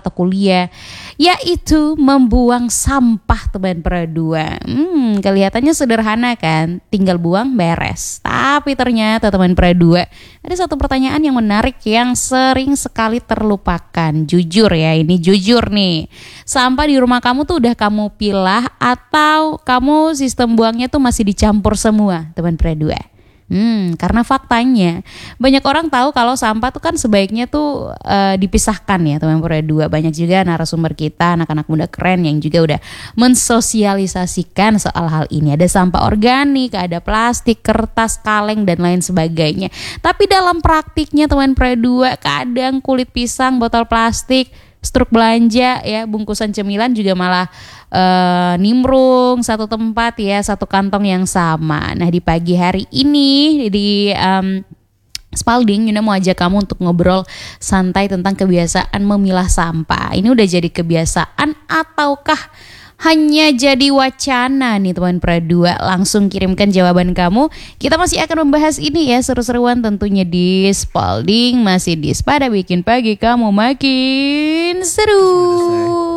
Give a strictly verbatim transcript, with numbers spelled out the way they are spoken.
atau kuliah, yaitu membuang sampah teman perdua. Hmm, kelihatannya sederhana kan, tinggal buang beres. Tapi ternyata teman perdua, ada satu pertanyaan yang menarik yang sering sekali terlupakan. Jujur ya, ini jujur nih. Sampah di rumah kamu tuh udah kamu pilah atau kamu sistem buangnya tuh masih dicampur semua teman perdua? Hmm, karena faktanya banyak orang tahu kalau sampah tuh kan sebaiknya tuh uh, dipisahkan ya teman perdua. Banyak juga narasumber kita, anak-anak muda keren yang juga udah mensosialisasikan soal hal ini. Ada sampah organik, ada plastik, kertas, kaleng dan lain sebagainya. Tapi dalam praktiknya teman perdua, kadang kulit pisang, botol plastik, struk belanja ya, bungkusan cemilan juga malah uh, nimbrung satu tempat ya, satu kantong yang sama. Nah di pagi hari ini di um, Spalding, Yuna mau ajak kamu untuk ngobrol santai tentang kebiasaan memilah sampah. Ini udah jadi kebiasaan ataukah hanya jadi wacana nih teman perdua? Langsung kirimkan jawaban kamu. Kita masih akan membahas ini ya, seru-seruan tentunya di Spalding. Masih di Spada bikin pagi kamu makin seru.